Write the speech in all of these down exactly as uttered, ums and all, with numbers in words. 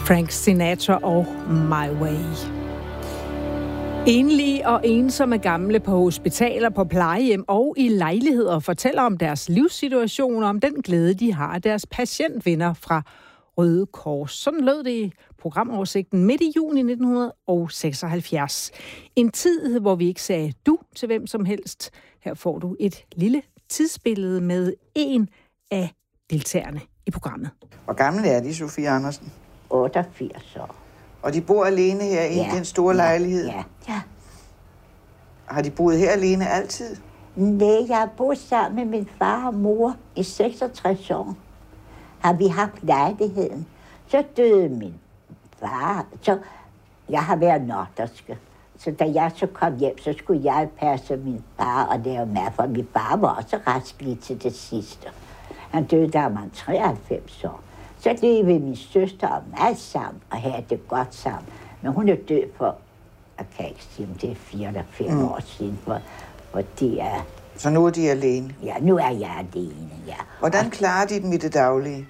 Frank Sinatra og My Way. Enlige og ensomme gamle på hospitaler, på plejehjem og i lejligheder fortæller om deres livssituation og om den glæde, de har af deres patientvenner fra Røde Kors. Sådan lød det i programoversigten midt i juni nitten seksoghalvfjerds. En tid, hvor vi ikke sagde du til hvem som helst. Her får du et lille tidsbillede med en af deltagerne i programmet. Hvor gammel er de, Sofie Andersen? otteogfirs år. Og de bor alene her i Ja, den store ja, lejlighed? Ja, ja. Har de boet her alene altid? Nej, jeg har boet sammen med min far og mor i seksogtres år. Har vi haft lejligheden. Så døde min far. Så jeg har været norderske. Så da jeg så kom hjem, så skulle jeg passe min far og lave mad, for min far var også rask lige til det sidste. Han døde, da var treoghalvfems år. Så levede min søster og mig sammen og havde det godt sammen. Men hun er død for, jeg kan ikke sige, om det er fire eller fem mm. år siden, for, for det er... Så nu er de alene? Ja, nu er jeg alene, ja. Hvordan og, klarer de dem i det daglige?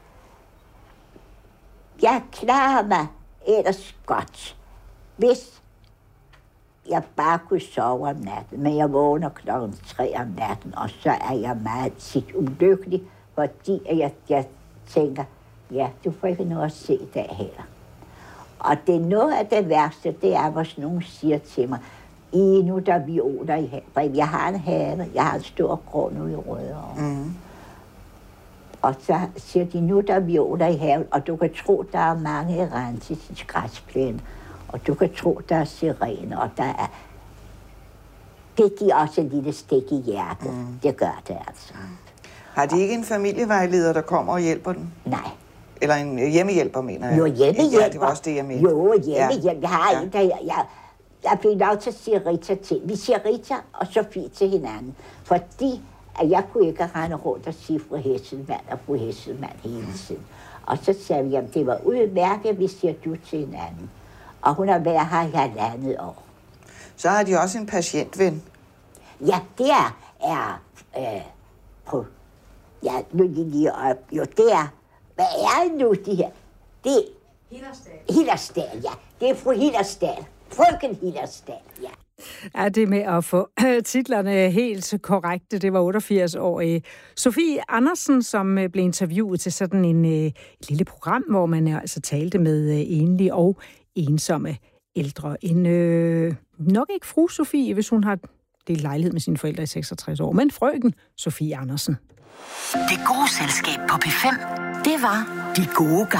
Jeg klarer mig ellers godt, hvis jeg bare kunne sove om natten. Men jeg vågner klokken tre om natten, og så er jeg meget tit ulykkelig, fordi jeg, jeg tænker, ja, du får ikke noget at se i dag heller. Og det er noget af det værste, det er, hvis nogen siger til mig, I nu der er violer i haven. Jeg har en have, jeg har en stor grund nu i Rødovre. Mm. Og så siger de, nu der er violer i haven, og du kan tro, der er mange erantis i græsplæne. Og du kan tro, der er sirener, og der er... Det giver også en lille stik i hjertet. Mm. Det gør det altså. Mm. Har de ikke en familievejleder, der kommer og hjælper dem? Nej. Eller en hjemmehjælper, mener jeg? Jo, hjemmehjælper. Ja, det var også det, jeg mente. Jo, hjemmehjælper. Jeg har ja. en, der jeg, jeg, jeg fik lov til at sige Rita til. Vi siger Rita og Sofie til hinanden. Fordi at jeg kunne ikke rende rundt og sige fru Hesselmann og fru Hesselmann hele tiden. Og så sagde vi, at det var udmærket, vi siger du til hinanden. Og hun har været her i halvandet år. Så har de også en patientven? Ja, det er, er øh, på... Ja, nu lige op. Jo, det er... Hvad er det nu, de her? Det er... Hillersdal. Hillersdal, ja. Det er fru Hillersdal. Frøken Hillersdal, ja. Ja, det med at få titlerne helt korrekte. Det var otteogfirs-årige Sofie Andersen, som blev interviewet til sådan en et lille program, hvor man altså talte med enlige og ensomme ældre. En øh, nok ikke fru Sofie, hvis hun har delt lejlighed med sine forældre i seksogtres år, men frøken Sofie Andersen. Det gode selskab på P fem, det var De Gode Gamle.